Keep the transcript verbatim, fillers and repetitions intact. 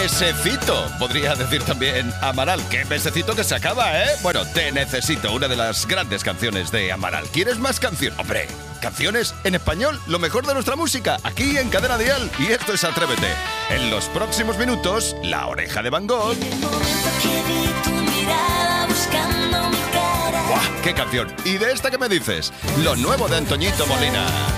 mesecito. Podría decir también Amaral. ¡Qué mesecito que se acaba, eh! Bueno, Te Necesito, una de las grandes canciones de Amaral. ¿Quieres más canción? ¡Hombre! Canciones en español, lo mejor de nuestra música, aquí en Cadena Dial. Y esto es Atrévete. En los próximos minutos, La Oreja de Van Gogh. En el momento que vi tu mirada buscando mi cara. ¡Buah! ¡Qué canción! ¿Y de esta qué me dices? Lo nuevo de Antoñito Molina.